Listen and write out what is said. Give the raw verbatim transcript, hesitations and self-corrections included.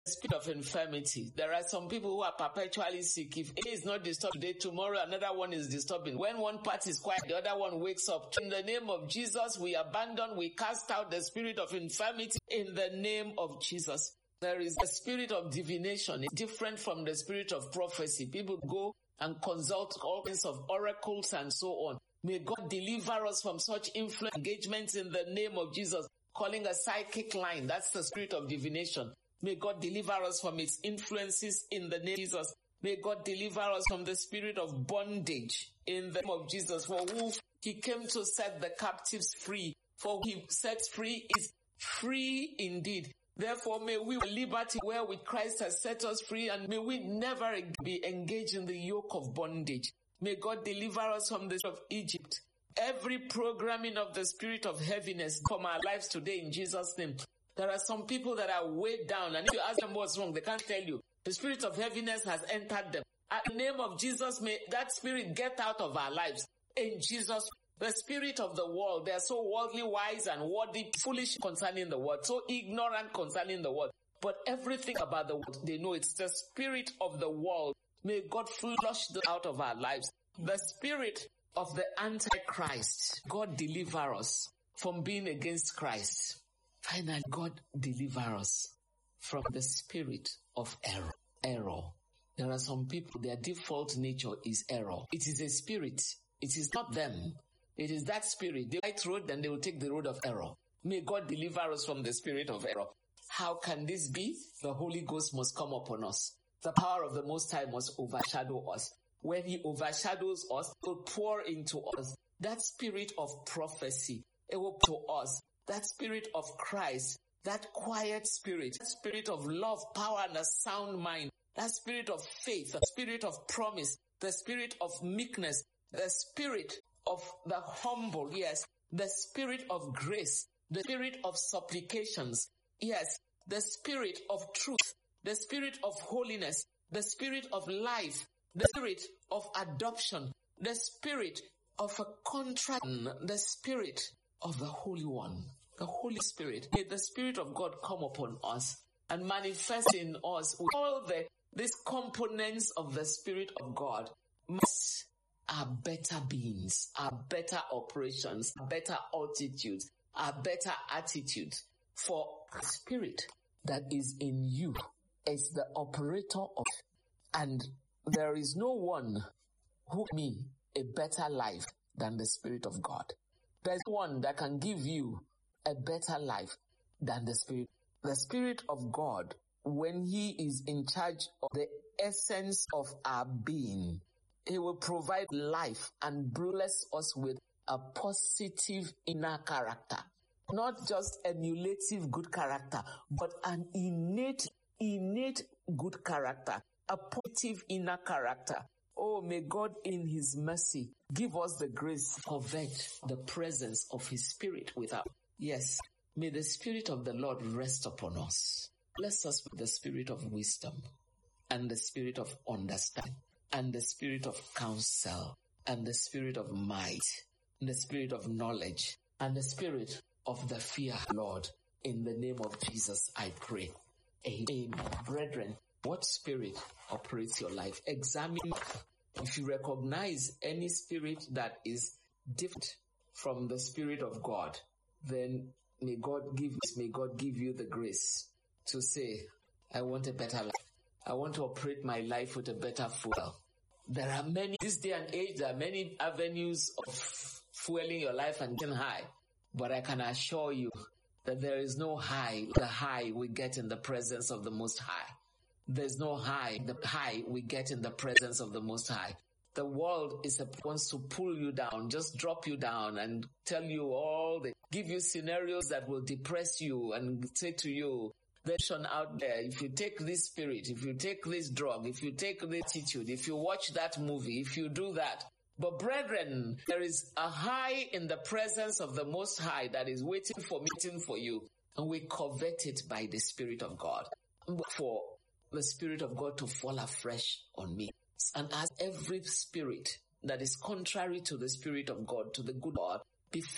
spirit of infirmity. There are some people who are perpetually sick. If A is not disturbed today, tomorrow another one is disturbing. When one part is quiet, the other one wakes up. In the name of Jesus, we abandon, we cast out the spirit of infirmity in the name of Jesus. There is a spirit of divination. It's different from the spirit of prophecy. People go and consult all kinds of oracles and so on. May God deliver us from such influence engagements in the name of Jesus. Calling a psychic line, that's the spirit of divination. May God deliver us from its influences in the name of Jesus. May God deliver us from the spirit of bondage in the name of Jesus. For who he came to set the captives free. For who he sets free is free indeed. Therefore, may we with liberty wherewith Christ has set us free, and may we never be engaged in the yoke of bondage. May God deliver us from the spirit of Egypt. Every programming of the spirit of heaviness from our lives today in Jesus' name. There are some people that are weighed down, and if you ask them what's wrong, they can't tell you. The spirit of heaviness has entered them. In the name of Jesus, may that spirit get out of our lives. In Jesus, the spirit of the world, they are so worldly wise and worldly foolish concerning the world, so ignorant concerning the world. But everything about the world, they know it's the spirit of the world. May God flush them out of our lives. The spirit of the Antichrist, God deliver us from being against Christ. Finally, God deliver us from the spirit of error. Error. There are some people, their default nature is error. It is a spirit. It is not them. It is that spirit. The right road, then they will take the road of error. May God deliver us from the spirit of error. How can this be? The Holy Ghost must come upon us. The power of the Most High must overshadow us. When he overshadows us, it will pour into us that spirit of prophecy. It will pour to us that spirit of Christ, that quiet spirit, that spirit of love, power, and a sound mind, that spirit of faith, the spirit of promise, the spirit of meekness, the spirit of the humble, yes, the spirit of grace, the spirit of supplications, yes, the spirit of truth, the spirit of holiness, the spirit of life, the spirit of adoption, the spirit of a contract, the spirit of the Holy One, the Holy Spirit. May the Spirit of God come upon us and manifest in us with all the these components of the Spirit of God. Must are better beings, are better operations, are better altitudes, are better attitudes. For the Spirit that is in you is the operator of, and there is no one who can me a better life than the Spirit of God. There's one that can give you a better life than the Spirit. The Spirit of God, when he is in charge of the essence of our being, he will provide life and bless us with a positive inner character. Not just emulative good character, but an innate, innate good character. A positive inner character. Oh, may God in his mercy give us the grace to covet the presence of his Spirit with us. Yes, may the Spirit of the Lord rest upon us. Bless us with the spirit of wisdom and the spirit of understanding and the spirit of counsel and the spirit of might and the spirit of knowledge and the spirit of the fear of the Lord. In the name of Jesus, I pray. Amen. Brethren, what spirit operates your life? Examine. If you recognize any spirit that is different from the Spirit of God, then may God give may God give you the grace to say, I want a better life. I want to operate my life with a better fuel. There are many, this day and age, there are many avenues of fueling your life and getting high. But I can assure you that there is no high, the high we get in the presence of the Most High. There's no high, the high we get in the presence of the Most High. The world is a, wants to pull you down, just drop you down and tell you all the, give you scenarios that will depress you and say to you, there's an out there, if you take this spirit, if you take this drug, if you take this attitude, if you watch that movie, if you do that. But brethren, there is a high in the presence of the Most High that is waiting for meeting for you. And we covet it by the Spirit of God. For the Spirit of God to fall afresh on me. And as every spirit that is contrary to the Spirit of God, to the good God, be